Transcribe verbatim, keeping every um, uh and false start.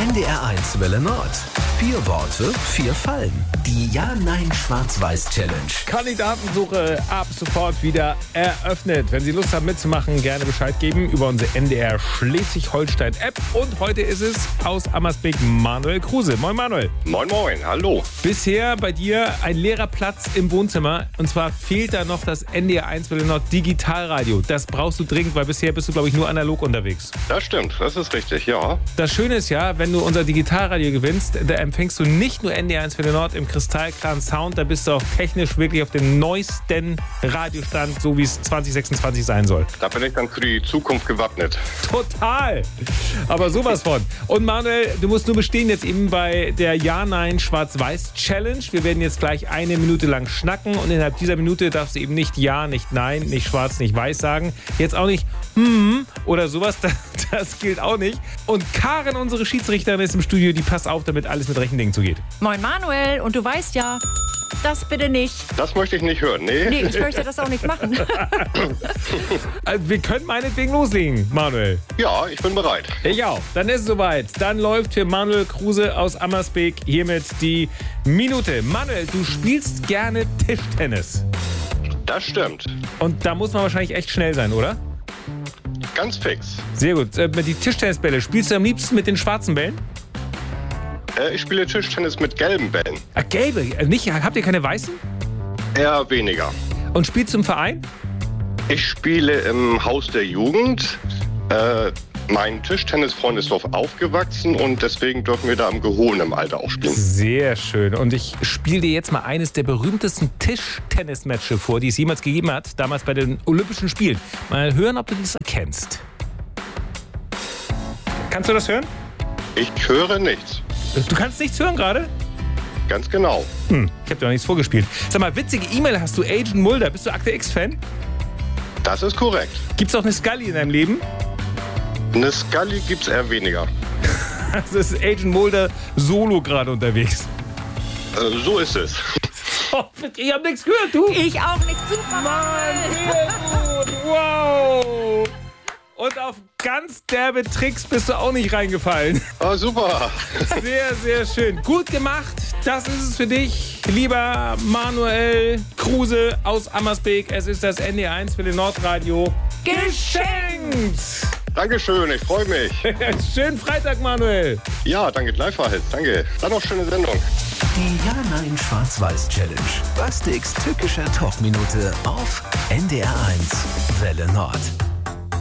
N D R eins Welle Nord. Vier Worte, vier Fallen. Die Ja-Nein-Schwarz-Weiß-Challenge. Kandidatensuche ab sofort wieder eröffnet. Wenn Sie Lust haben mitzumachen, gerne Bescheid geben über unsere N D R Schleswig-Holstein-App. Und heute ist es aus Ammersbeek Manuel Kruse. Moin Manuel. Moin Moin, hallo. Bisher bei dir ein leerer Platz im Wohnzimmer. Und zwar fehlt da noch das N D R eins Welle Nord Digitalradio. Das brauchst du dringend, weil bisher bist du, glaube ich, nur analog unterwegs. Das stimmt, das ist richtig, ja. Das Schöne ist ja, wenn du unser Digitalradio gewinnst, da empfängst du nicht nur N D R eins Welle Nord im kristallklaren Sound, da bist du auch technisch wirklich auf dem neuesten Radiostand, so wie es zwanzig sechsundzwanzig sein soll. Da bin ich dann für die Zukunft gewappnet. Total! Aber sowas von. Und Manuel, du musst nur bestehen jetzt eben bei der Ja-Nein-Schwarz-Weiß-Challenge. Wir werden jetzt gleich eine Minute lang schnacken und innerhalb dieser Minute darfst du eben nicht Ja, nicht Nein, nicht Schwarz, nicht Weiß sagen. Jetzt auch nicht hm oder sowas, das, das gilt auch nicht. Und Karen, unsere Schiedsrichterin, ist im Studio, die passt auf, damit alles mit rechten Dingen zugeht. Moin Manuel, und du weißt ja, das bitte nicht. Das möchte ich nicht hören, nee. Nee, ich möchte das auch nicht machen. Also wir können meinetwegen loslegen, Manuel. Ja, ich bin bereit. Ich auch. Dann ist es soweit. Dann läuft für Manuel Kruse aus Ammersbeek hiermit die Minute. Manuel, du spielst gerne Tischtennis. Das stimmt. Und da muss man wahrscheinlich echt schnell sein, oder? Ganz fix. Sehr gut. Äh, die Tischtennisbälle, spielst du am liebsten mit den schwarzen Bällen? Äh, ich spiele Tischtennis mit gelben Bällen. Ah, gelbe? Äh, nicht, habt ihr keine weißen? Eher weniger. Und spielst du im Verein? Ich spiele im Haus der Jugend. Äh, mein Tischtennisfreund ist dort aufgewachsen und deswegen dürfen wir da im gehobenen Alter auch spielen. Sehr schön. Und ich spiele dir jetzt mal eines der berühmtesten Tischtennismatches vor, die es jemals gegeben hat, damals bei den Olympischen Spielen. Mal hören, ob du das erkennst. Kannst du das hören? Ich höre nichts. Du kannst nichts hören gerade? Ganz genau. Hm, ich habe dir noch nichts vorgespielt. Sag mal, witzige E-Mail hast du, Agent Mulder. Bist du Akte X-Fan? Das ist korrekt. Gibt's auch eine Scully in deinem Leben? Eine Scully gibt's eher weniger. Also ist Agent Mulder solo gerade unterwegs. Äh, so ist es. Oh, ich hab nichts gehört, du. Ich auch nicht. Super, Mann, sehr gut. Wow. Und auf ganz derbe Tricks bist du auch nicht reingefallen. Oh, super. Sehr, sehr schön. Gut gemacht. Das ist es für dich, lieber Manuel Kruse aus Ammersbeek. Es ist das N D R eins Welle Nord Radio geschenkt. Dankeschön, ich freue mich. Schönen Freitag, Manuel. Ja, danke gleichfalls. Danke. Dann noch schöne Sendung. Die Ja-Nein-Schwarz-Weiß-Challenge. Bastiks tückischer Talkminute auf N D R eins Welle Nord.